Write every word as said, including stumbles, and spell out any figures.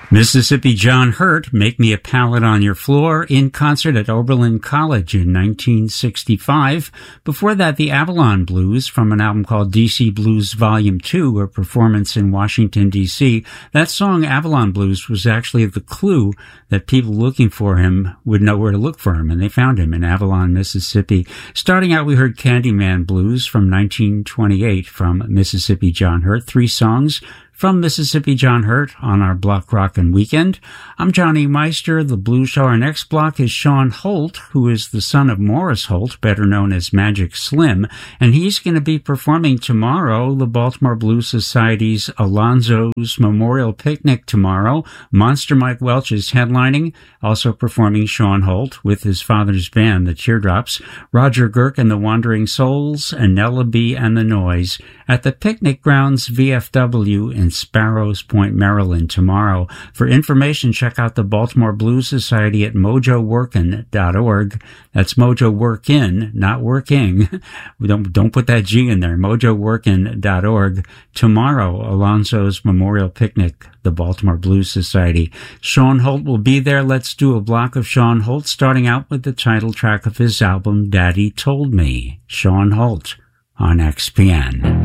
Mississippi John Hurt, Make Me a Pallet on Your Floor, in concert at Oberlin College in nineteen sixty-five. Before that, the Avalon Blues from an album called D C Blues Volume two, a performance in Washington, D C That song, Avalon Blues, was actually the clue that people looking for him would know where to look for him, and they found him in Avalon, Mississippi. Starting out, we heard Candyman Blues from nineteen twenty-eight from Mississippi John Hurt. Three songs from Mississippi John Hurt on our Block Rockin' Weekend. I'm Johnny Meister, the Blues Show. Our next block is Sean Holt, who is the son of Morris Holt, better known as Magic Slim, and he's going to be performing tomorrow, the Baltimore Blues Society's Alonzo's Memorial Picnic tomorrow. Monster Mike Welch is headlining, also performing Sean Holt with his father's band, the Teardrops, Roger Girk and the Wandering Souls, and Nella B and the Noise at the Picnic Grounds V F W in Sparrows Point, Maryland tomorrow. For information, check out the Baltimore Blues Society at mojo workin dot org. That's Mojo Workin, not working. don't, don't put that G in there. mojo workin dot org. Tomorrow, Alonzo's Memorial Picnic, the Baltimore Blues Society. Sean Holt will be there. Let's do a block of Sean Holt, starting out with the title track of his album, Daddy Told Me. Sean Holt on X P N.